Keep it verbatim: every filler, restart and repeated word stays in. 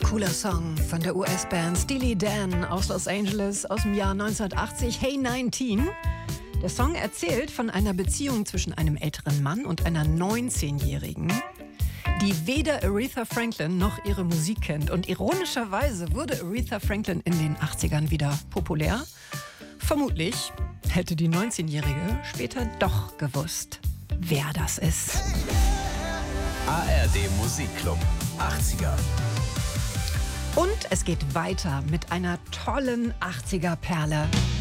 Cooler Song von der U S-Band Steely Dan aus Los Angeles aus dem Jahr neunzehnhundertachtzig, Hey neunzehn. Der Song erzählt von einer Beziehung zwischen einem älteren Mann und einer neunzehnjährigen, die weder Aretha Franklin noch ihre Musik kennt. Und ironischerweise wurde Aretha Franklin in den achtzigern wieder populär. Vermutlich hätte die neunzehnjährige später doch gewusst, wer das ist. A R D Musikclub achtziger. Und es geht weiter mit einer tollen achtziger-Perle.